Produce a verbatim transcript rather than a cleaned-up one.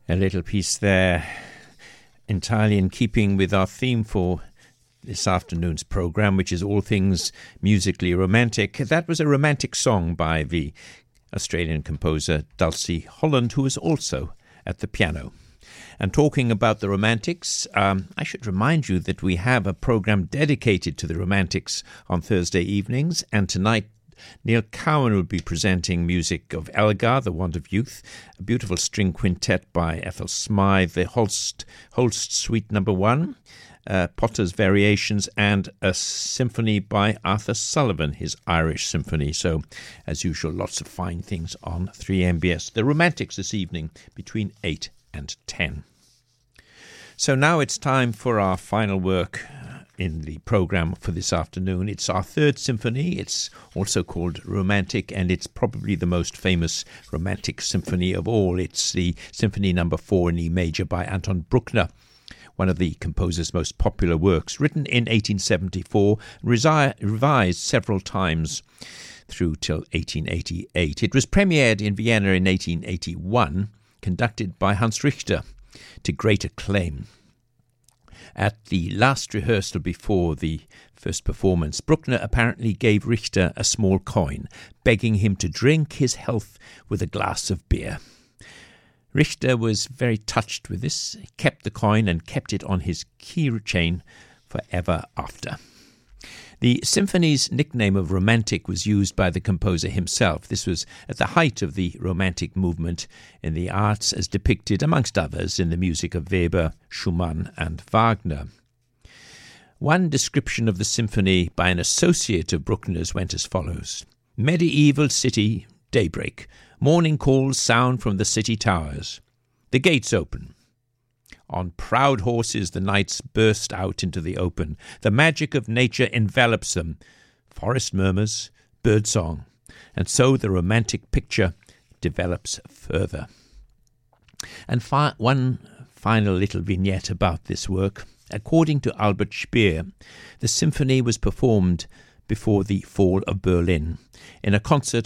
A little piece there, entirely in keeping with our theme for this afternoon's programme, which is all things musically romantic. That was a romantic song by the Australian composer Dulcie Holland, who was also at the piano. And talking about the Romantics, um, I should remind you that we have a programme dedicated to the Romantics on Thursday evenings, and tonight Neil Cowan will be presenting music of Elgar, The Want of Youth, a beautiful string quintet by Ethel Smythe, the Holst, Holst Suite Number One, uh, Potter's Variations, and a symphony by Arthur Sullivan, his Irish Symphony. So, as usual, lots of fine things on three M B S. The Romantics this evening between eight and ten. So now it's time for our final work in the programme for this afternoon. It's our third symphony. It's also called Romantic, and it's probably the most famous romantic symphony of all. It's the Symphony Number Four in E Major by Anton Bruckner, one of the composer's most popular works, written in eighteen seventy-four, resi- revised several times through till eighteen eighty-eight. It was premiered in Vienna in eighteen eighty-one, conducted by Hans Richter, to great acclaim. At the last rehearsal before the first performance, Bruckner apparently gave Richter a small coin, begging him to drink his health with a glass of beer. Richter was very touched with this, kept the coin and kept it on his keychain forever after. The symphony's nickname of Romantic was used by the composer himself. This was at the height of the Romantic movement in the arts, as depicted, amongst others, in the music of Weber, Schumann and Wagner. One description of the symphony by an associate of Bruckner's went as follows: "Medieval city, daybreak. Morning calls sound from the city towers. The gates open. On proud horses the knights burst out into the open. The magic of nature envelops them. Forest murmurs, bird song. And so the romantic picture develops further." And fi- one final little vignette about this work. According to Albert Speer, the symphony was performed before the fall of Berlin in a concert